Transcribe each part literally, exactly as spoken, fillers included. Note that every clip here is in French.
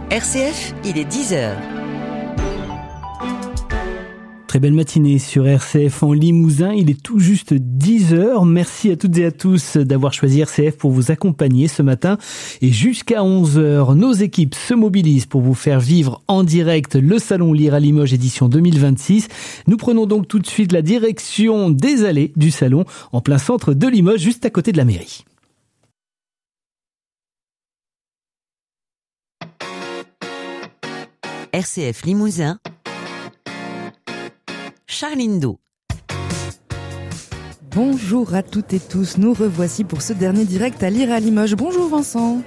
R C F, il est dix heures. Très belle matinée sur R C F en Limousin, il est tout juste dix heures. Merci à toutes et à tous d'avoir choisi R C F pour vous accompagner ce matin. Et jusqu'à onze heures, nos équipes se mobilisent pour vous faire vivre en direct le Salon Lire à Limoges édition deux mille vingt-six. Nous prenons donc tout de suite la direction des allées du Salon en plein centre de Limoges, juste à côté de la mairie. R C F Limousin, Charline Do. Bonjour à toutes et tous, nous revoici pour ce dernier direct à Lire à Limoges. Bonjour Vincent.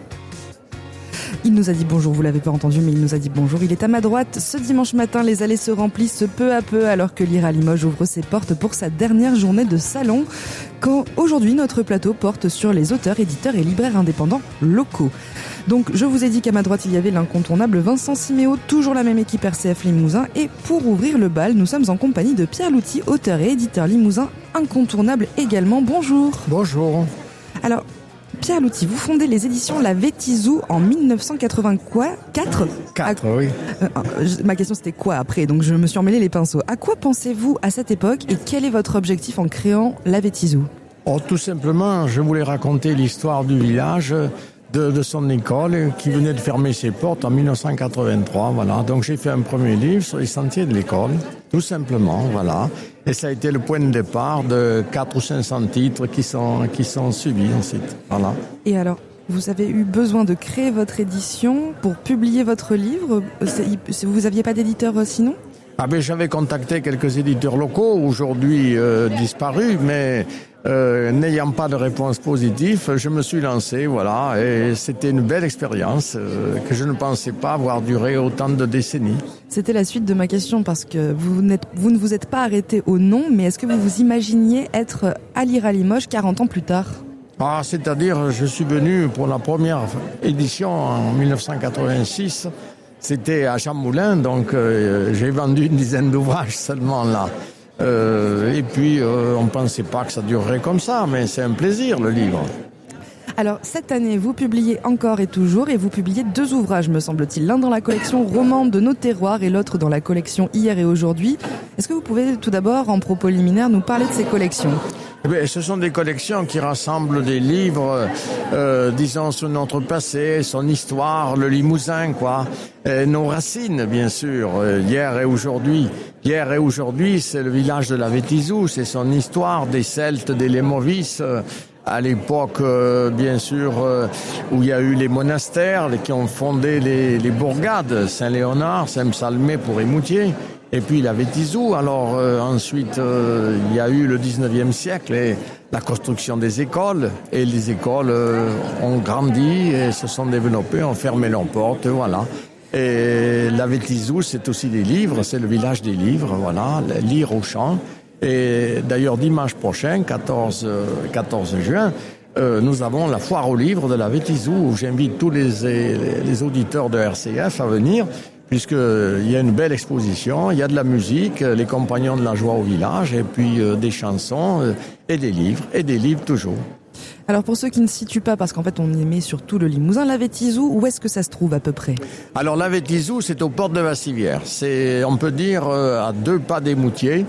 Il nous a dit bonjour, vous l'avez pas entendu, mais il nous a dit bonjour. Il est à ma droite. Ce dimanche matin, les allées se remplissent peu à peu alors que Lire à Limoges ouvre ses portes pour sa dernière journée de salon. Quand aujourd'hui, notre plateau porte sur les auteurs, éditeurs et libraires indépendants locaux. Donc, je vous ai dit qu'à ma droite, il y avait l'incontournable Vincent Siméo, toujours la même équipe R C F Limousin. Et pour ouvrir le bal, nous sommes en compagnie de Pierre Louty, auteur et éditeur limousin, incontournable également. Bonjour. Bonjour. Alors, Pierre Louty, vous fondez les éditions La Vétizou en dix-neuf cent quatre-vingt-quatre. Quatre, oui. Euh, euh, ma question c'était quoi après, donc je me suis emmêlé les pinceaux. À quoi pensez-vous à cette époque et quel est votre objectif en créant La Vétizou ? Oh, tout simplement, je voulais raconter l'histoire du village, de, de son école qui venait de fermer ses portes en dix-neuf cent quatre-vingt-trois. Voilà. Donc j'ai fait un premier livre sur les sentiers de l'école, tout simplement, voilà. Et ça a été le point de départ de quatre ou cinq cents titres qui sont qui sont suivis ensuite. Voilà. Et alors, vous avez eu besoin de créer votre édition pour publier votre livre. C'est, vous aviez pas d'éditeur sinon ? Ah ben j'avais contacté quelques éditeurs locaux, aujourd'hui euh, disparus, mais euh, n'ayant pas de réponse positive, je me suis lancé, voilà, et c'était une belle expérience euh, que je ne pensais pas avoir duré autant de décennies. C'était la suite de ma question parce que vous, n'êtes, vous ne vous êtes pas arrêté au nom, mais est-ce que vous vous imaginiez être à Lire à Limoges quarante ans plus tard ? Ah, c'est-à-dire, je suis venu pour la première édition en dix-neuf cent quatre-vingt-six. C'était à Chamoulin, donc euh, j'ai vendu une dizaine d'ouvrages seulement là. Euh, et puis, euh, on ne pensait pas que ça durerait comme ça, mais c'est un plaisir, le livre. Alors, cette année, vous publiez encore et toujours, et vous publiez deux ouvrages, me semble-t-il. L'un dans la collection Romans de nos terroirs et l'autre dans la collection Hier et aujourd'hui. Est-ce que vous pouvez tout d'abord, en propos liminaire, nous parler de ces collections ? Eh bien, ce sont des collections qui rassemblent des livres, euh, disons, sur notre passé, son histoire, le Limousin, quoi. Et nos racines, bien sûr, euh, hier et aujourd'hui. Hier et aujourd'hui, c'est le village de la Vétizou, c'est son histoire, des Celtes, des Lémovis, euh, à l'époque, euh, bien sûr, euh, où il y a eu les monastères qui ont fondé les, les bourgades, Saint-Léonard, Saint-Salmé pour Émoutier. Et puis la Vétizou, alors euh, ensuite euh, il y a eu le dix-neuvième siècle et la construction des écoles, et les écoles euh, ont grandi et se sont développées, ont fermé leurs portes, voilà. Et la Vétizou, c'est aussi des livres, c'est le village des livres, voilà, lire au champ. Et d'ailleurs dimanche prochain, quatorze juin, euh, nous avons la foire aux livres de la Vétizou, où j'invite tous les, les, les auditeurs de R C F à venir, puisqu'il y a une belle exposition, il y a de la musique, les compagnons de la joie au village, et puis euh, des chansons, euh, et des livres, et des livres toujours. Alors pour ceux qui ne situent pas, parce qu'en fait on émet surtout le Limousin, la Vétizou, où est-ce que ça se trouve à peu près ? Alors la Vétizou, c'est aux portes de Vassivière. C'est, on peut dire, euh, à deux pas d'Émoutier,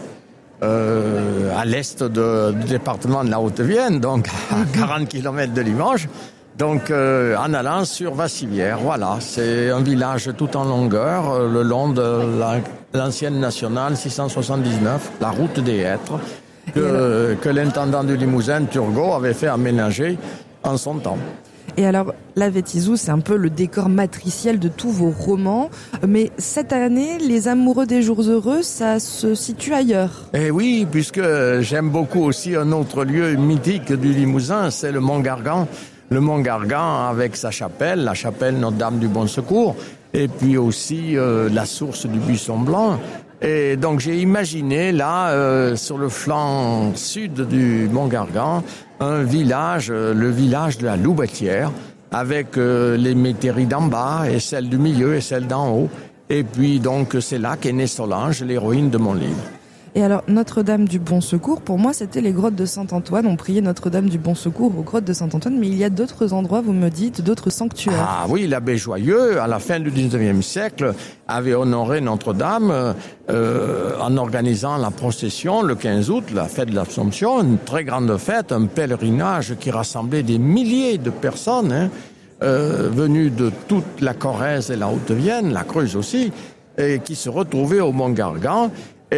euh, à l'est de, du département de la Haute-Vienne, donc à quarante kilomètres de Limoges. Donc, euh, en allant sur Vassivière, voilà, c'est un village tout en longueur, euh, le long de la, l'ancienne nationale six cent soixante-dix-neuf, la route des Hêtres, que, que l'intendant du Limousin, Turgot, avait fait aménager en son temps. Et alors, la Vétizou, c'est un peu le décor matriciel de tous vos romans. Mais cette année, Les Amoureux des Jours Heureux, ça se situe ailleurs. Eh oui, puisque j'aime beaucoup aussi un autre lieu mythique du Limousin, c'est le Mont Gargan. Le Mont Gargan avec sa chapelle, la chapelle Notre-Dame du Bon Secours, et puis aussi euh, la source du Buisson Blanc. Et donc j'ai imaginé là, euh, sur le flanc sud du Mont Gargan, un village, euh, le village de la Loubetière, avec euh, les métairies d'en bas et celles du milieu et celles d'en haut. Et puis donc c'est là qu'est née Solange, l'héroïne de mon livre. Et alors, Notre-Dame du Bon Secours, pour moi, c'était les grottes de Saint-Antoine. On priait Notre-Dame du Bon Secours aux grottes de Saint-Antoine, mais il y a d'autres endroits, vous me dites, d'autres sanctuaires. Ah oui, l'abbé Joyeux, à la fin du dix-neuvième siècle, avait honoré Notre-Dame euh, en organisant la procession le quinze août, la fête de l'Assomption, une très grande fête, un pèlerinage qui rassemblait des milliers de personnes, hein, euh, venues de toute la Corrèze et la Haute-Vienne, la Creuse aussi, et qui se retrouvaient au Mont Gargan.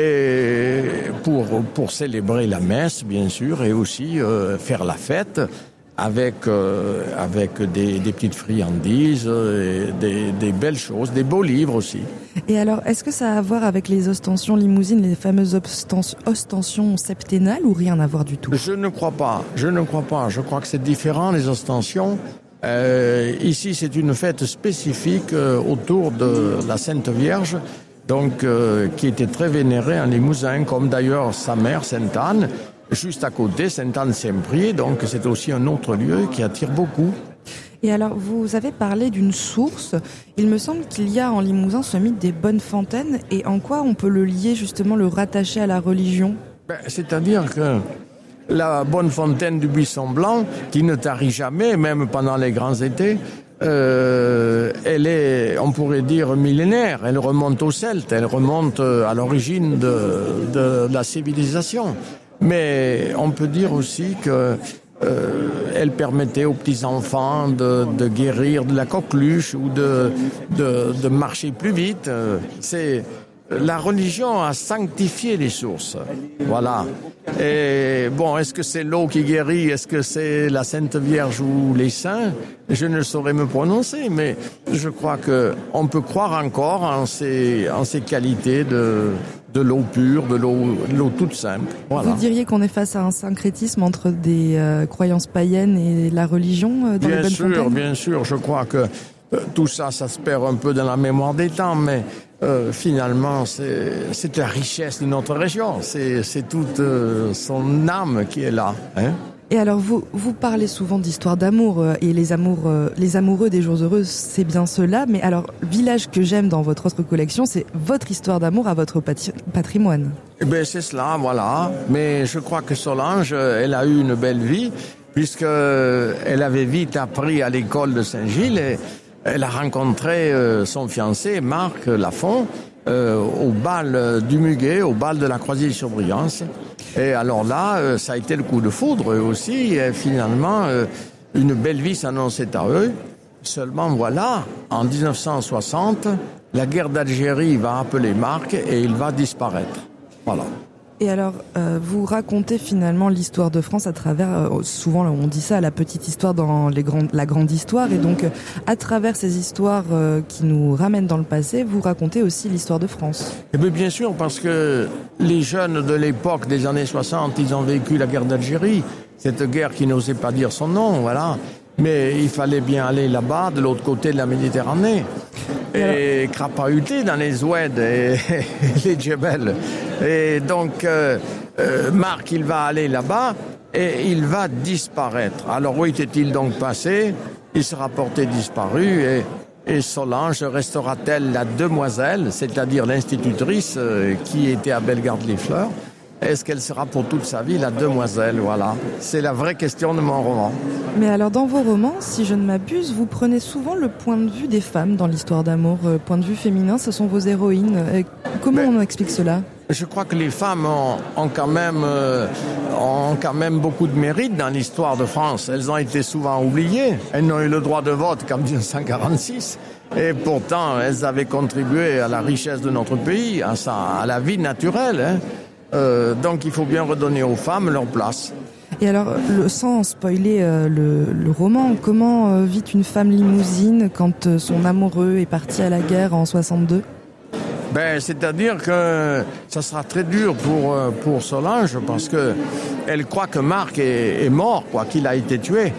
Et pour pour célébrer la messe, bien sûr, et aussi euh, faire la fête avec euh, avec des, des petites friandises, et des, des belles choses, des beaux livres aussi. Et alors, est-ce que ça a à voir avec les ostensions limousines, les fameuses ostensions, ostensions septennales, ou rien à voir du tout? Je ne crois pas. Je ne crois pas. Je crois que c'est différent, les ostensions. Euh, ici, c'est une fête spécifique euh, autour de la Sainte Vierge. Donc, euh, qui était très vénérée en Limousin, comme d'ailleurs sa mère, Sainte-Anne, juste à côté, Sainte-Anne-Saint-Priest, donc c'est aussi un autre lieu qui attire beaucoup. Et alors, vous avez parlé d'une source. Il me semble qu'il y a en Limousin ce mythe des bonnes fontaines, et en quoi on peut le lier, justement, le rattacher à la religion? Ben, c'est-à-dire que la bonne fontaine du Buisson Blanc, qui ne tarit jamais, même pendant les grands étés, Euh, elle est, on pourrait dire, millénaire. Elle remonte aux Celtes, elle remonte à l'origine de, de, de la civilisation. Mais on peut dire aussi que euh, elle permettait aux petits-enfants de, de guérir de la coqueluche ou de, de, de marcher plus vite. C'est... La religion a sanctifié les sources. Voilà. Et bon, est-ce que c'est l'eau qui guérit? Est-ce que c'est la Sainte Vierge ou les saints? Je ne saurais me prononcer, mais je crois que on peut croire encore en ces, en ces qualités de, de l'eau pure, de l'eau, de l'eau toute simple. Voilà. Vous diriez qu'on est face à un syncrétisme entre des euh, croyances païennes et la religion euh, dans bien les bonnes sûr, fontaines? Bien sûr, je crois que euh, tout ça, ça se perd un peu dans la mémoire des temps, mais Euh, finalement, c'est, c'est la richesse de notre région. C'est, c'est toute euh, son âme qui est là. Hein. Et alors, vous, vous parlez souvent d'histoire d'amour, euh, et les amours, euh, les amoureux des jours heureux, c'est bien cela. Mais alors, Village que j'aime dans votre autre collection, c'est votre histoire d'amour à votre pati- patrimoine. Eh ben, c'est cela, voilà. Mais je crois que Solange, elle a eu une belle vie, puisque elle avait vite appris à l'école de Saint-Gilles et elle a rencontré euh, son fiancé, Marc Lafont, euh, au bal du Muguet, au bal de la Croisille-sur-Briance. Et alors là, euh, ça a été le coup de foudre aussi. Et finalement, euh, une belle vie s'annonçait à eux. Seulement voilà, en dix-neuf cent soixante, la guerre d'Algérie va appeler Marc et il va disparaître. Voilà. Et alors, euh, vous racontez finalement l'histoire de France à travers, euh, souvent on dit ça, la petite histoire dans les grandes, la grande histoire, et donc euh, à travers ces histoires euh, qui nous ramènent dans le passé, vous racontez aussi l'histoire de France. Eh bien, bien sûr, parce que les jeunes de l'époque des années soixante, ils ont vécu la guerre d'Algérie, cette guerre qui n'osait pas dire son nom, voilà. Mais il fallait bien aller là-bas, de l'autre côté de la Méditerranée. Et crapahuter dans les oueds et les djebels. Et donc, euh, euh, Marc, il va aller là-bas et il va disparaître. Alors, où était-il donc passé? Il sera porté disparu et, et Solange restera-t-elle la demoiselle, c'est-à-dire l'institutrice euh, qui était à Bellegarde-les-Fleurs? Est-ce qu'elle sera pour toute sa vie la demoiselle? Voilà. C'est la vraie question de mon roman. Mais alors, dans vos romans, si je ne m'abuse, vous prenez souvent le point de vue des femmes dans l'histoire d'amour. Euh, point de vue féminin, ce sont vos héroïnes. Euh, comment Mais, on explique cela? Je crois que les femmes ont, ont, quand même, euh, ont quand même beaucoup de mérite dans l'histoire de France. Elles ont été souvent oubliées. Elles n'ont eu le droit de vote qu'en dix-neuf cent quarante-six. Et pourtant, elles avaient contribué à la richesse de notre pays, à, sa, à la vie naturelle, hein. Euh, donc il faut bien redonner aux femmes leur place. Et alors, le, sans spoiler euh, le, le roman, comment euh, vit une femme limousine quand euh, son amoureux est parti à la guerre en soixante-deux? Ben, c'est-à-dire que ça sera très dur pour pour Solange parce que elle croit que Marc est, est mort, quoi, qu'il a été tué.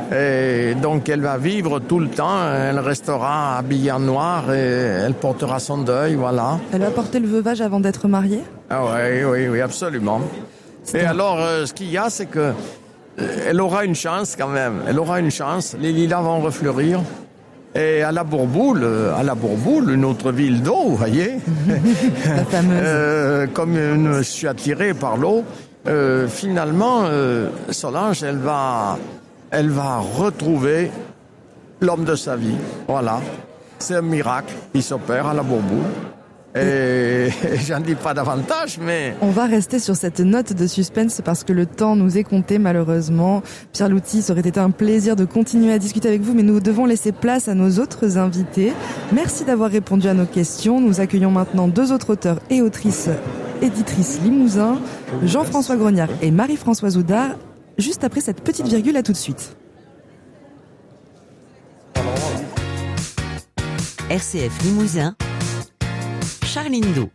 Et donc elle va vivre tout le temps, elle restera habillée en noir et elle portera son deuil, voilà. Elle va porter le veuvage avant d'être mariée? Ah oui, oui, oui, absolument. C'est et un... alors, euh, ce qu'il y a, c'est que euh, elle aura une chance quand même. Elle aura une chance. Les lilas vont refleurir Et à la Bourboule, à la Bourboule, une autre ville d'eau, vous voyez, La fameuse. euh, comme je suis attiré par l'eau, euh, finalement, euh, Solange, elle va, elle va retrouver l'homme de sa vie. Voilà, c'est un miracle qui s'opère à la Bourboule. Et j'en dis pas davantage, mais... On va rester sur cette note de suspense parce que le temps nous est compté malheureusement. Pierre Louty, ça aurait été un plaisir de continuer à discuter avec vous, mais nous devons laisser place à nos autres invités. Merci d'avoir répondu à nos questions. Nous accueillons maintenant deux autres auteurs et autrices, éditrices Limousin, Jean-François Grognard et Marie-Françoise Oudard. Juste après cette petite virgule, à tout de suite. R C F Limousin, Charline Dou.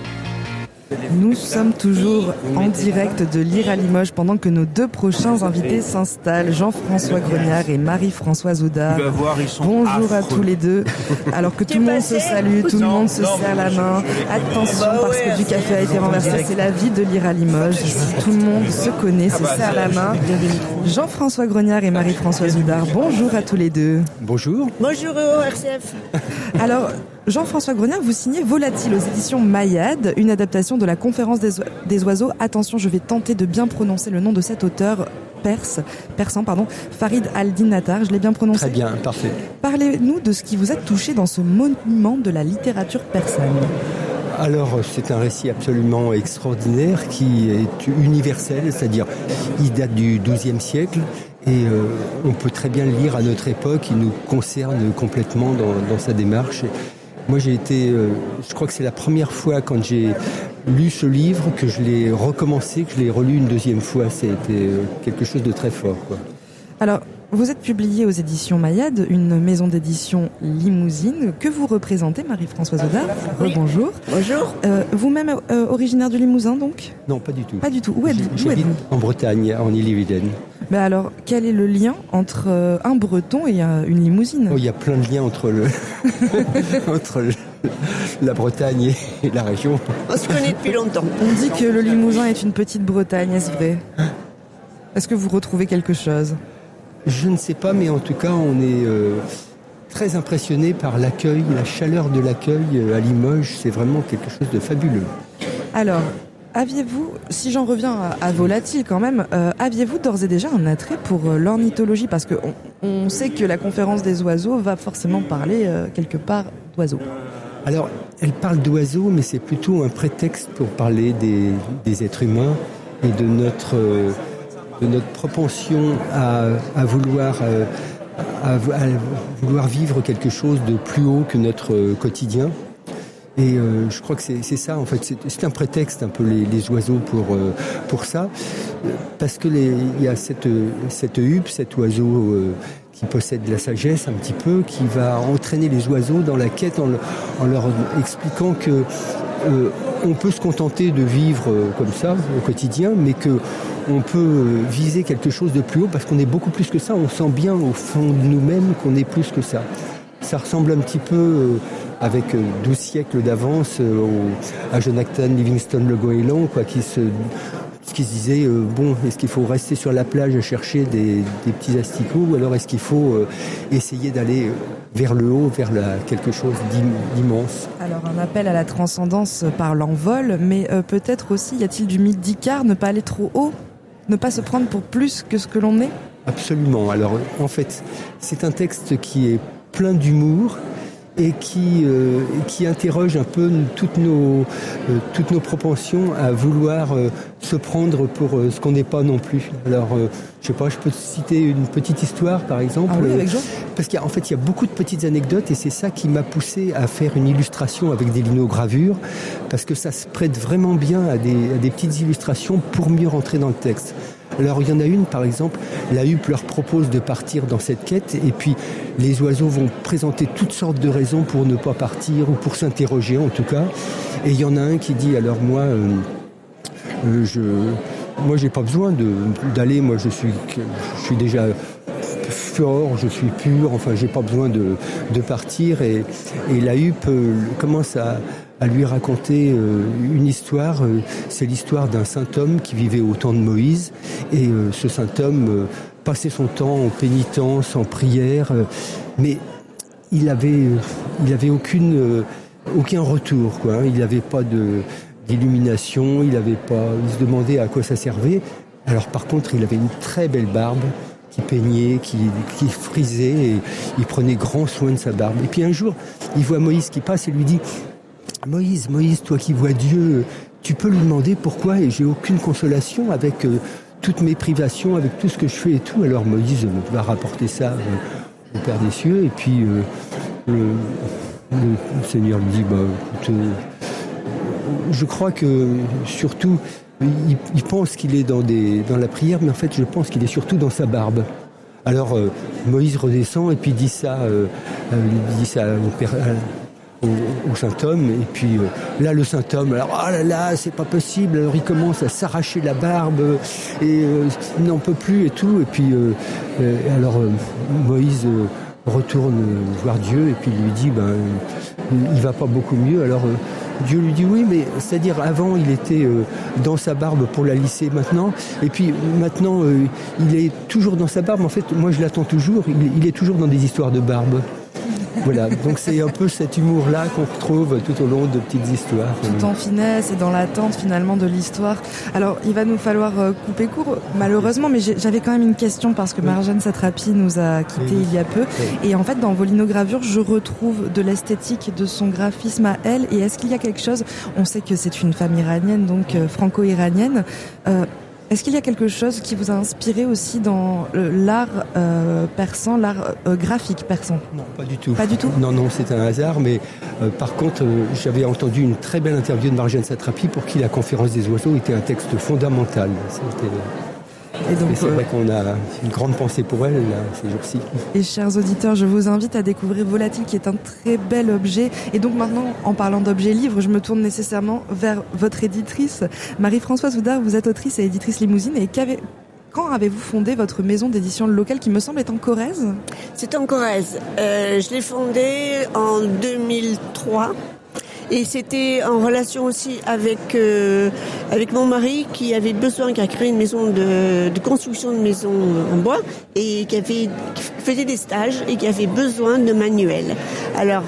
Nous sommes toujours en direct de Lire à Limoges pendant que nos deux prochains invités s'installent, Jean-François Grognard et Marie-Françoise Oudard. Bonjour à tous les deux. Alors que tout le monde se salue, tout le monde se serre la main. Attention parce que du café a été renversé, c'est la vie de Lire à Limoges. Tout le monde se connaît, se serre la main. Jean-François Grognard et Marie-Françoise Oudard, bonjour à tous les deux. Bonjour. Bonjour au R C F. Alors, Jean-François Grognard, vous signez Volatile aux éditions Mayad, une adaptation de la conférence des, o- des oiseaux. Attention, je vais tenter de bien prononcer le nom de cet auteur perse, persan, pardon, Farid Al-Din Nattar. Je l'ai bien prononcé. Très bien, parfait. Parlez-nous de ce qui vous a touché dans ce monument de la littérature persane. Alors, c'est un récit absolument extraordinaire qui est universel, c'est-à-dire il date du douzième siècle et euh, on peut très bien le lire à notre époque, il nous concerne complètement dans, dans sa démarche. Et moi, j'ai été, euh, je crois que c'est la première fois quand j'ai lu ce livre que je l'ai recommencé, que je l'ai relu une deuxième fois. C'était euh, quelque chose de très fort, quoi. Alors, vous êtes publié aux éditions Mayad, une maison d'édition limousine que vous représentez, Marie-Françoise Oudard. Oui. Bonjour. Bonjour. Euh, vous-même euh, originaire du Limousin, donc ? Non, pas du tout. Pas du tout. Où êtes- où J'habite êtes-vous ? en Bretagne, en Ille-et-Vilaine. Mais alors, quel est le lien entre euh, un breton et euh, une limousine ? Oh, il y a plein de liens entre le entre le- la Bretagne et, et la région. On se connaît depuis longtemps. On dit que le Limousin est une petite Bretagne, est-ce vrai ? Est-ce que vous retrouvez quelque chose ? Je ne sais pas, mais en tout cas, on est euh, très impressionné par l'accueil, la chaleur de l'accueil euh, à Limoges. C'est vraiment quelque chose de fabuleux. Alors, aviez-vous, si j'en reviens à, à Volatile quand même, euh, aviez-vous d'ores et déjà un attrait pour euh, l'ornithologie ? Parce qu'on on sait que la conférence des oiseaux va forcément parler euh, quelque part d'oiseaux. Alors, elle parle d'oiseaux, mais c'est plutôt un prétexte pour parler des, des êtres humains et de notre, euh, de notre propension à, à, vouloir, euh, à, à vouloir vivre quelque chose de plus haut que notre euh, quotidien. Et euh, je crois que c'est, c'est ça, en fait, c'est, c'est un prétexte un peu les, les oiseaux pour, euh, pour ça. Parce que les, il y a cette, cette huppe, cet oiseau euh, qui possède la sagesse un petit peu, qui va entraîner les oiseaux dans la quête en, le, en leur expliquant que euh, on peut se contenter de vivre euh, comme ça au quotidien, mais que on peut euh, viser quelque chose de plus haut parce qu'on est beaucoup plus que ça. On sent bien au fond de nous-mêmes qu'on est plus que ça. Ça ressemble un petit peu euh, avec euh, douze siècles d'avance euh, au, à Jonathan Livingston le goéland, quoi, qui se qui se disait euh, bon, est-ce qu'il faut rester sur la plage à chercher des, des petits asticots ou alors est-ce qu'il faut euh, essayer d'aller vers le haut, vers la, quelque chose d'immense. Alors, un appel à la transcendance par l'envol, mais euh, peut-être aussi, y a-t-il du mythe d'Icare, ne pas aller trop haut, ne pas se prendre pour plus que ce que l'on est ? Absolument. Alors, en fait, c'est un texte qui est plein d'humour et qui, euh, qui interroge un peu toutes nos, euh, toutes nos propensions à vouloir euh, se prendre pour euh, ce qu'on n'est pas non plus. Alors, euh, je sais pas, je peux citer une petite histoire, par exemple. Ah oui, avec Jean. Parce qu'en fait, il y a beaucoup de petites anecdotes et c'est ça qui m'a poussé à faire une illustration avec des linogravures, parce que ça se prête vraiment bien à des, à des petites illustrations pour mieux rentrer dans le texte. Alors, il y en a une, par exemple, la huppe leur propose de partir dans cette quête et puis les oiseaux vont présenter toutes sortes de raisons pour ne pas partir ou pour s'interroger, en tout cas. Et il y en a un qui dit, alors moi, euh, euh, je, moi, j'ai pas besoin de, d'aller, moi, je suis, je suis déjà fort, je suis pur, enfin, j'ai pas besoin de, de partir. Et, et la huppe euh, commence à... à lui raconter euh, une histoire. Euh, c'est l'histoire d'un saint homme qui vivait au temps de Moïse. Et euh, ce saint homme euh, passait son temps en pénitence, en prière. Euh, mais il avait, il avait aucune, euh, aucun retour, quoi. Il n'avait pas de, d'illumination, il avait pas, il se demandait à quoi ça servait. Alors par contre, il avait une très belle barbe qui peignait, qui, qui frisait, et il prenait grand soin de sa barbe. Et puis un jour, il voit Moïse qui passe et lui dit « Moïse, Moïse, toi qui vois Dieu, tu peux lui demander pourquoi et j'ai aucune consolation avec euh, toutes mes privations, avec tout ce que je fais et tout. » Alors Moïse va rapporter ça euh, au Père des cieux, et puis euh, le, le Seigneur lui dit bah, écoute, euh, je crois que surtout il, il pense qu'il est dans, des, dans la prière, mais en fait je pense qu'il est surtout dans sa barbe. Alors euh, Moïse redescend et puis dit ça, euh, euh, il dit ça au, père, euh, au, au saint homme, et puis euh, là le saint homme, alors oh là là c'est pas possible, alors il commence à s'arracher la barbe et euh, il n'en peut plus et tout, et puis euh, euh, alors euh, Moïse euh, retourne voir Dieu et puis lui dit ben il va pas beaucoup mieux. Alors euh, Dieu lui dit oui, mais c'est-à-dire avant il était euh, dans sa barbe pour la lisser maintenant, et puis maintenant euh, il est toujours dans sa barbe. En fait, moi je l'attends toujours, il, il est toujours dans des histoires de barbe. Voilà, donc c'est un peu cet humour-là qu'on retrouve tout au long de petites histoires. Tout en finesse et dans l'attente finalement de l'histoire. Alors, il va nous falloir euh, couper court, malheureusement, mais j'avais quand même une question parce que oui. Marjane Satrapi nous a quittés oui. il y a peu. Oui. Et en fait, dans vos linogravures, je retrouve de l'esthétique de son graphisme à elle. Et est-ce qu'il y a quelque chose, on sait que c'est une femme iranienne, donc euh, franco-iranienne, euh, est-ce qu'il y a quelque chose qui vous a inspiré aussi dans l'art euh, persan, l'art euh, graphique persan ? Non, pas du tout. Pas du tout ? Non, non, c'est un hasard, mais euh, par contre, euh, j'avais entendu une très belle interview de Marjane Satrapi pour qui la conférence des oiseaux était un texte fondamental. C'était... Et donc, et c'est euh... vrai qu'on a une grande pensée pour elle là, ces jours-ci. Et chers auditeurs, je vous invite à découvrir Volatile, qui est un très bel objet. Et donc maintenant, en parlant d'objets livres, je me tourne nécessairement vers votre éditrice. Marie-Françoise Oudard, vous êtes autrice et éditrice Limousine. Et qu'avez... quand avez-vous fondé votre maison d'édition locale qui me semble être en Corrèze ? C'est en Corrèze. Euh, je l'ai fondée en deux mille trois. Et c'était en relation aussi avec euh, avec mon mari qui avait besoin, qui a créé une maison de, de construction de maisons en bois et qui avait qui faisait des stages et qui avait besoin de manuels. Alors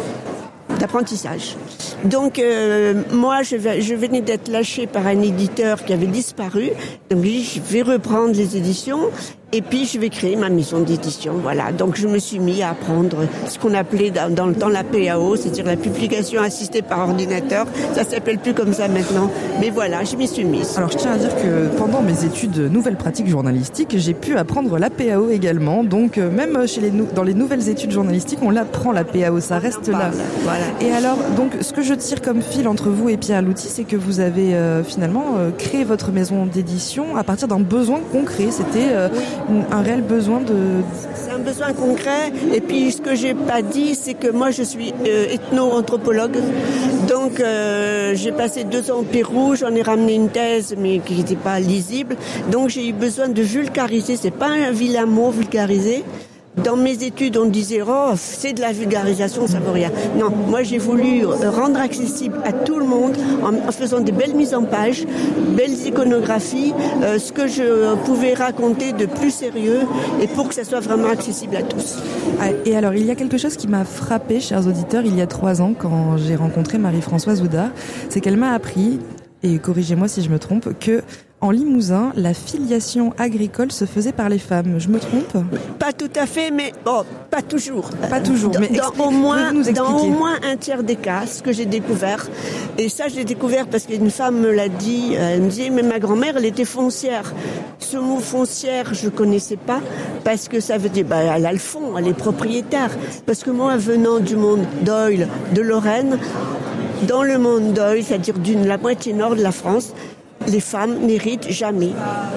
d'apprentissage. Donc euh, moi je, je venais d'être lâchée par un éditeur qui avait disparu. Donc je vais reprendre les éditions. Et puis je vais créer ma maison d'édition, voilà. Donc je me suis mis à apprendre ce qu'on appelait dans, dans le temps la P A O, c'est-à-dire la publication assistée par ordinateur. Ça s'appelle plus comme ça maintenant, mais voilà, je m'y suis mise. Alors je tiens à dire que pendant mes études nouvelles pratiques journalistiques, j'ai pu apprendre la P A O également. Donc euh, même chez les dans les nouvelles études journalistiques, on l'apprend la P A O, ça reste là. Voilà. Et alors, donc ce que je tire comme fil entre vous et Pierre Louty, c'est que vous avez euh, finalement euh, créé votre maison d'édition à partir d'un besoin concret. C'était euh, oui. un réel besoin de... C'est un besoin concret. Et puis, ce que j'ai pas dit, c'est que moi, je suis euh, ethno-anthropologue. Donc, euh, j'ai passé deux ans au Pérou. J'en ai ramené une thèse, mais qui n'était pas lisible. Donc, j'ai eu besoin de vulgariser. C'est pas un vilain mot, vulgariser. Dans mes études, on disait « Oh, c'est de la vulgarisation, ça vaut rien ». Non, moi j'ai voulu rendre accessible à tout le monde en faisant des belles mises en page, belles iconographies, euh, ce que je pouvais raconter de plus sérieux et pour que ça soit vraiment accessible à tous. Et alors, il y a quelque chose qui m'a frappé, chers auditeurs, il y a trois ans, quand j'ai rencontré Marie-Françoise Oudard, c'est qu'elle m'a appris, et corrigez-moi si je me trompe, que en Limousin, la filiation agricole se faisait par les femmes. Je me trompe ? Pas tout à fait, mais oh, pas toujours. Pas toujours, dans, mais dans, expli- au moins, nous expliquer. Dans au moins un tiers des cas, ce que j'ai découvert. Et ça, je l'ai découvert parce qu'une femme me l'a dit. Elle me disait, mais ma grand-mère, elle était foncière. Ce mot foncière, je connaissais pas parce que ça veut dire, bah, elle a le fond, elle est propriétaire. Parce que moi, venant du monde d'Oil, de Lorraine, dans le monde d'Oil, c'est-à-dire d'une la moitié nord de la France, les femmes n'héritent jamais.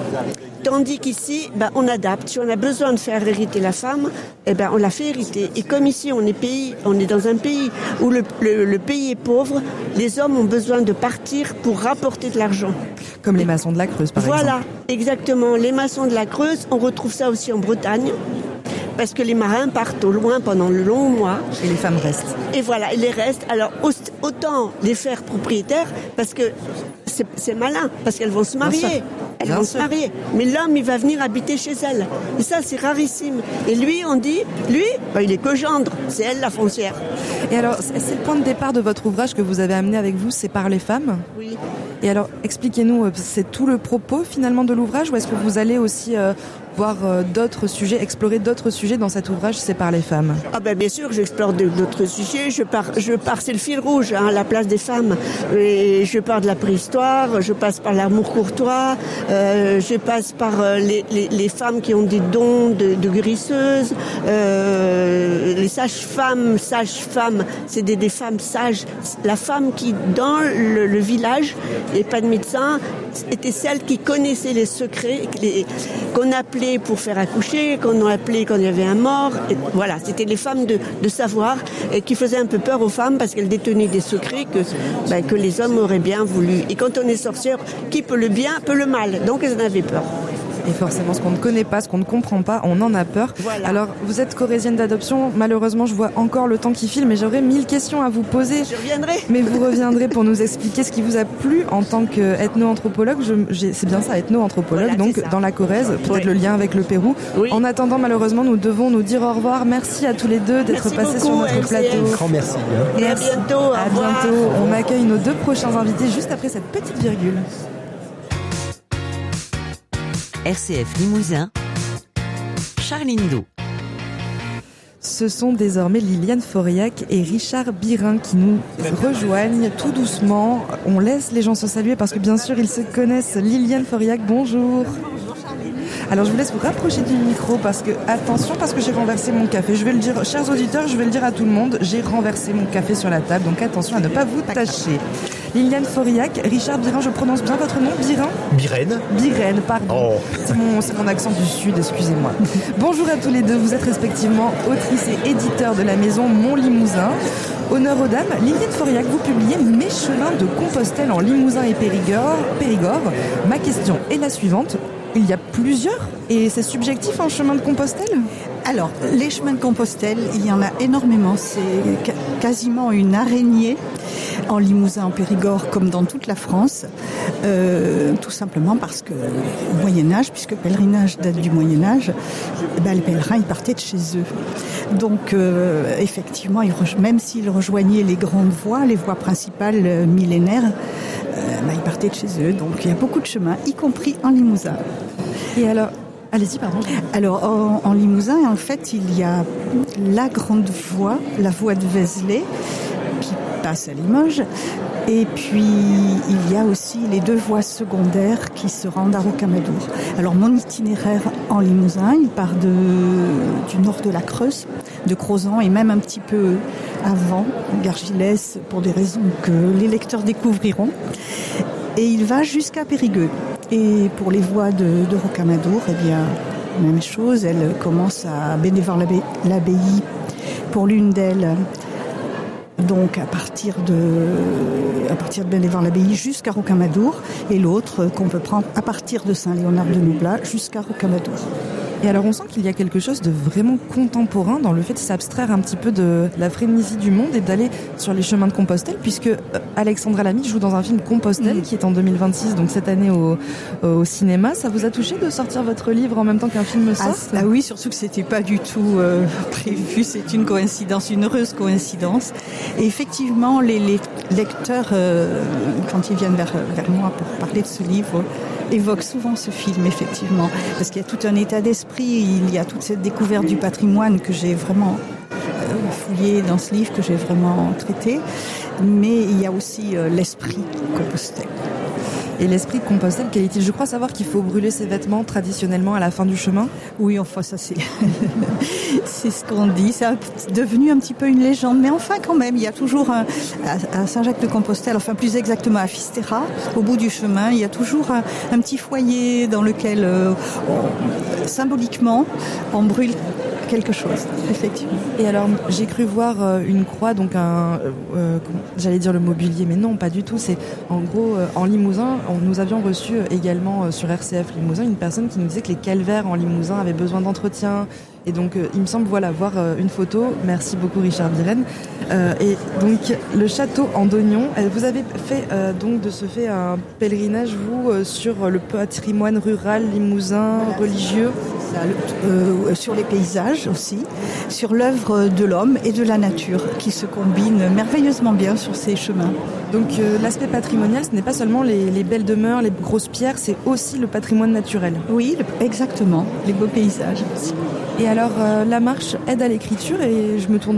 Tandis qu'ici, ben, on adapte. Si on a besoin de faire hériter la femme, eh ben, on la fait hériter. Et comme ici, on est, pays, on est dans un pays où le, le, le pays est pauvre, les hommes ont besoin de partir pour rapporter de l'argent. Comme les maçons de la Creuse, par voilà, exemple. Voilà, exactement. Les maçons de la Creuse, on retrouve ça aussi en Bretagne. Parce que les marins partent au loin pendant le long mois. Et les femmes restent. Et voilà, et les restent. Alors, autant les faire propriétaires, parce que c'est, c'est malin, parce qu'elles vont se marier. Elles Bien vont sûr. se marier. Mais l'homme, il va venir habiter chez elle. Et ça, c'est rarissime. Et lui, on dit, lui, ben, il est que gendre. C'est elle la foncière. Et alors, c'est c'est le point de départ de votre ouvrage que vous avez amené avec vous, c'est par les femmes. Oui. Et alors, expliquez-nous, euh, c'est tout le propos finalement de l'ouvrage ou est-ce que vous allez aussi euh, voir euh, d'autres sujets, explorer d'autres sujets dans cet ouvrage, c'est par les femmes? Ah ben bien sûr, j'explore de- d'autres sujets. Je pars, je pars, c'est le fil rouge, hein, la place des femmes. Et je pars de la préhistoire, je passe par l'amour courtois, euh, je passe par euh, les, les, les femmes qui ont des dons de, de guérisseuses, euh, les sages-femmes, sages-femmes, c'est des, des femmes sages. La femme qui, dans le, le village, et pas de médecin, était celle qui connaissait les secrets, les, qu'on appelait pour faire accoucher, qu'on appelait quand il y avait un mort. Et voilà, c'était les femmes de, de savoir et qui faisaient un peu peur aux femmes parce qu'elles détenaient des secrets que, ben, que les hommes auraient bien voulu. Et quand on est sorcière, qui peut le bien, peut le mal. Donc elles en avaient peur. Et forcément, ce qu'on ne connaît pas, ce qu'on ne comprend pas, on en a peur. Voilà. Alors, vous êtes corésienne d'adoption. Malheureusement, je vois encore le temps qui file, mais j'aurais mille questions à vous poser. Je reviendrai. Mais vous reviendrez pour nous expliquer ce qui vous a plu en tant qu'ethno-anthropologue. Je, j'ai- c'est bien ça, ethno-anthropologue, Voilà, donc c'est ça. dans la Corrèze, peut-être Oui. le lien avec le Pérou. Oui. En attendant, malheureusement, nous devons nous dire au revoir. Merci à tous les deux d'être Merci passés sur beaucoup, notre M C F. plateau. Grand merci. hein. Et à Merci. bientôt. Au À revoir. bientôt. On accueille nos deux prochains invités juste après cette petite virgule. R C F Limousin, Charline Do. Ce sont désormais Liliane Fauriac et Richard Birin qui nous rejoignent tout doucement. On laisse les gens se saluer parce que bien sûr ils se connaissent. Liliane Fauriac, bonjour. Alors je vous laisse vous rapprocher du micro parce que, attention, parce que j'ai renversé mon café. Je vais le dire, chers auditeurs, je vais le dire à tout le monde, j'ai renversé mon café sur la table, donc attention à ne pas vous tâcher. Liliane Fauriac, Richard Birin, je prononce bien votre nom, Birin Birène. Biren, pardon. Oh. C'est mon, c'est mon accent du Sud, excusez-moi. Bonjour à tous les deux, vous êtes respectivement autrice et éditeur de la maison Mon Limousin. Honneur aux dames, Liliane Fauriac, vous publiez Mes chemins de Compostelle en Limousin et Périgord. Périgord. Ma question est la suivante. Il y a plusieurs et c'est subjectif un chemin de Compostelle? Alors, les chemins de Compostelle, il y en a énormément. C'est ca- quasiment une araignée en Limousin, en Périgord, comme dans toute la France. Euh, tout simplement parce que au Moyen-Âge, puisque le pèlerinage date du Moyen-Âge, eh ben, les pèlerins, ils partaient de chez eux. Donc, euh, effectivement, ils re- même s'ils rejoignaient les grandes voies, les voies principales euh, millénaires, euh, ben, ils partaient de chez eux. Donc, il y a beaucoup de chemins, y compris en Limousin. Et alors, allez-y, pardon. Alors, en, en Limousin, en fait, il y a la grande voie, la voie de Vézelay, qui passe à Limoges. Et puis, il y a aussi les deux voies secondaires qui se rendent à Rocamadour. Alors, mon itinéraire en Limousin, il part de, du nord de la Creuse, de Crozant, et même un petit peu avant, Gargilès, pour des raisons que les lecteurs découvriront. Et il va jusqu'à Périgueux. Et pour les voies de, de Rocamadour, eh bien, même chose, elle commence à Bénévent-l'Abbaye pour l'une d'elles. Donc à partir de, à partir de Bénévent-l'Abbaye jusqu'à Rocamadour, et l'autre qu'on peut prendre à partir de Saint-Léonard-de-Noblat jusqu'à Rocamadour. Et alors on sent qu'il y a quelque chose de vraiment contemporain dans le fait de s'abstraire un petit peu de la frénésie du monde et d'aller sur les chemins de Compostelle, puisque Alexandra Lamy joue dans un film Compostelle mmh. qui est en deux mille vingt-six, donc cette année au, au cinéma. Ça vous a touché de sortir votre livre en même temps qu'un film sorte ? Ah, ah oui, surtout que c'était pas du tout euh, prévu, c'est une coïncidence, une heureuse coïncidence. Et effectivement, les, les lecteurs, euh, quand ils viennent vers, vers moi pour parler de ce livre, évoque souvent ce film, effectivement, parce qu'il y a tout un état d'esprit, il y a toute cette découverte du patrimoine que j'ai vraiment euh, fouillé dans ce livre, que j'ai vraiment traité, mais il y a aussi euh, l'esprit Compostelle. Et l'esprit de Compostelle, quel est-il ? Je crois savoir qu'il faut brûler ses vêtements traditionnellement à la fin du chemin. Oui, enfin ça c'est c'est ce qu'on dit. C'est devenu un petit peu une légende, mais enfin quand même, il y a toujours un, à Saint-Jacques-de-Compostelle, enfin plus exactement à Fisterra, au bout du chemin, il y a toujours un, un petit foyer dans lequel euh, on, symboliquement on brûle quelque chose, effectivement. Et alors, j'ai cru voir euh, une croix, donc un, euh, comment, j'allais dire le mobilier, mais non, pas du tout. C'est en gros, euh, en Limousin, on, nous avions reçu également euh, sur R C F Limousin une personne qui nous disait que les calvaires en Limousin avaient besoin d'entretien, Et donc, euh, il me semble, voilà, voir euh, une photo. Merci beaucoup, Richard Viren. Euh, et donc, le château en Dognon. Euh, vous avez fait euh, donc de ce fait un pèlerinage, vous, euh, sur le patrimoine rural limousin, voilà, religieux. Ça, le, euh, sur les paysages aussi, sur l'œuvre de l'homme et de la nature qui se combinent merveilleusement bien sur ces chemins. Donc, euh, l'aspect patrimonial, ce n'est pas seulement les, les belles demeures, les grosses pierres, c'est aussi le patrimoine naturel. Oui, le, exactement, les beaux paysages aussi. Et alors, euh, la marche aide à l'écriture et je me tourne